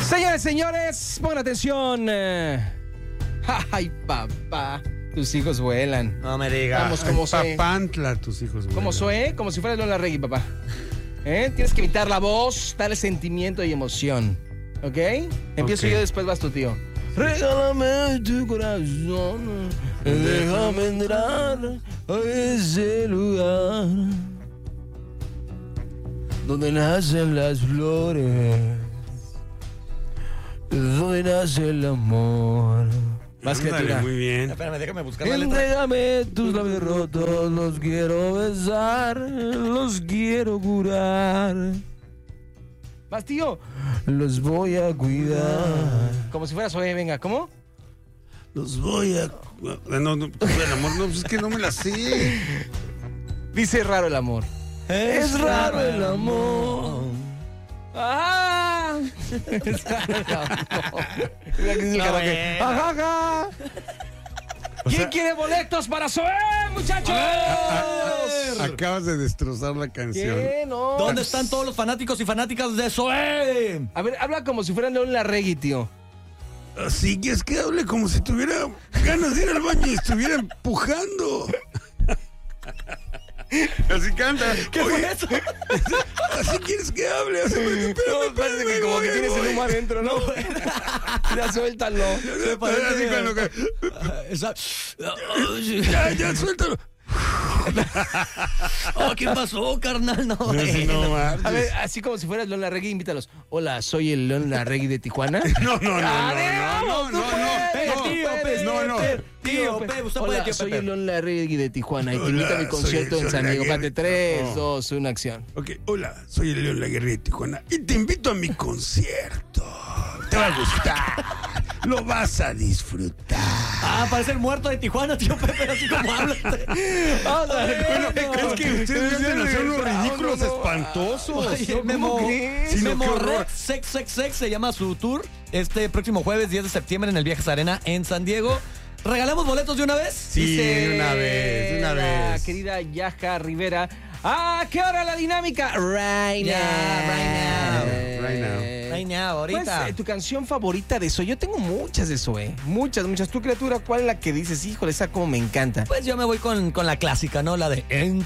Señores, señores, pongan atención. Ay, papá, tus hijos vuelan. No me digas. Vamos, como soy. Papantla, tus hijos vuelan. Como soy, como si fuera Lola Reggae, papá. Tienes que imitar la voz, darle sentimiento y emoción. ¿Ok? Empiezo yo, después vas tu tío. Regálame tu corazón, déjame entrar a ese lugar donde nacen las flores, donde nace el amor. Más Ándale, criatura. muy bien. Espérame, déjame buscar la letra. Entrégame tus labios rotos, los quiero besar, los quiero curar. Más, tío. Los voy a cuidar. Como si fuera Zoe, venga, ¿cómo? Los voy a... No, el amor, no, pues es que no me la sé. Dice raro el amor. Es raro el amor. ¡Ah! Es raro el amor. Mira que dice el karaoke. ¡Ajá, ajá! ¿Quién quiere boletos para Zoe, muchachos? Acabas de destrozar la canción. ¿Qué? No. ¿Dónde están todos los fanáticos y fanáticas de Zoe? A ver, habla como si fuera Lola Reggae, tío. Así que es que hable como si tuviera ganas de ir al baño y estuviera empujando. Así canta. ¿Qué fue eso? Así quieres que hable. Así, No, parece que como que tienes el humo adentro, ¿no? Ya suéltalo. Se parece Así que- cuando que- Esa- Ya, suéltalo. Oh, ¿qué pasó, carnal? No, Así no marches. A ver, así como si fueras Lola Reggae, invítalos. Hola, soy el Lola Reggae de Tijuana. No, no, no, A no, ver, no, vamos, no, tú no, puedes, no, tú tío, puedes, no, no. Tío, Pepe, usted puede, Hola, tío soy Pepe. el Lola Reggae de Tijuana y te Hola, invito a mi soy concierto el en San Diego. Lola Espérate, 3, Reggae. 2, 1, acción. Ok, hola, soy el León Laguerre de Tijuana y te invito a mi concierto. Te va a gustar, lo vas a disfrutar. Ah, parece el muerto de Tijuana, tío Pepe, así como hablas. Vamos a ver, Bueno, es que ustedes hacen hacer unos ridículos no, no. espantosos. Oye, ¿cómo crees? Sí, no, qué Memo horror. Rex, Sex se llama su tour. Este próximo jueves 10 de septiembre en el Viajes Arena en San Diego. ¿Regalamos boletos de una vez? Sí, Dice de una vez. La querida Yaja Rivera. ¿A qué hora la dinámica? Right now. Right now. Right now, ahorita. Pues, tu canción favorita de Zoe. Yo tengo muchas de Zoe. Muchas. Tu criatura, ¿cuál es la que dices? Híjole, esa como me encanta. Pues yo me voy con la clásica, ¿no? La de En